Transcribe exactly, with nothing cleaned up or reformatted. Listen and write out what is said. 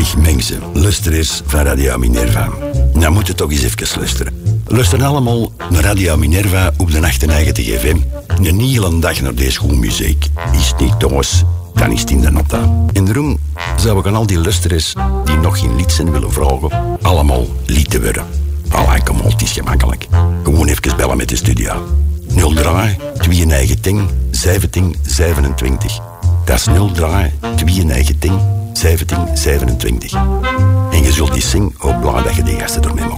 Zeg mensen, luister eens van Radio Minerva. Nou moet je toch eens even luisteren. Luister allemaal naar Radio Minerva op de achtennegentig F M. Een hele dag naar deze goede muziek. Is het niet, jongens? Dan is het in de nota. En daarom zou ik aan al die luisteraars die nog geen lid zijn willen vragen, allemaal lid te worden. Allee, kom op, het is gemakkelijk. Gewoon even bellen met de studio. nul drie tweeënnegentig zeventien zevenentwintig. Dat is nul drie tweeënnegentig zeventien zevenentwintig. En je zult die zingen ook blij dat je die gasten ermee mag.